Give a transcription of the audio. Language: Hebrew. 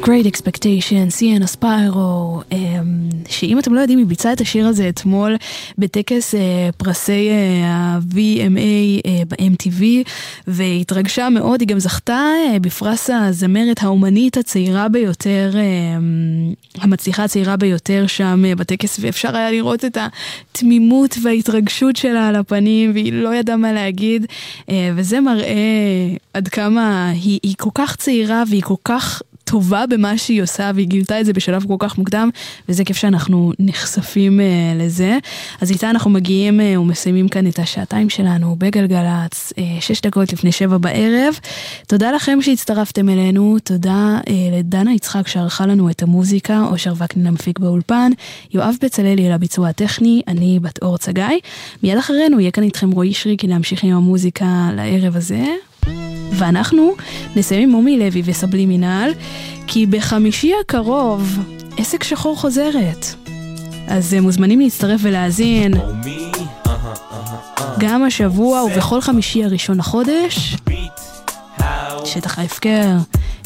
Great Expectation, Sienna ספיירו, שאם אתם לא יודעים, היא ביצעה את השיר הזה אתמול בטקס פרסי ה-VMA ב-MTV, והתרגשה מאוד. היא גם זכתה בפרס הזמרת האומנית הצעירה ביותר, המצליחה הצעירה ביותר שם בטקס, ואפשר היה לראות את התמימות וההתרגשות שלה על הפנים, והיא לא ידעה מה להגיד, וזה מראה עד כמה היא כל כך צעירה והיא כל כך טובה במה שהיא עושה, והיא גילתה את זה בשלב כל כך מוקדם, וזה כיף שאנחנו נחשפים לזה. אז איתה אנחנו מגיעים ומסיימים כאן את השעתיים שלנו בגלגלץ, 6 דקות לפני 7 בערב. תודה לכם שהצטרפתם אלינו, תודה לדנה יצחק שערכה לנו את המוזיקה, אושר וקנין המפיק באולפן, יואב בצללי על הביצוע הטכני, אני בת אור צגי. מיד אחרינו יהיה כאן איתכם רועי שריקי להמשיך עם המוזיקה לערב הזה. ואנחנו נסיים עם מומי לוי וסבלימינל, כי בחמישי הקרוב עסק שחור חוזרת. אז מוזמנים להצטרף ולהאזין גם השבוע ובכל חמישי הראשון לחודש. שטח ההפקר,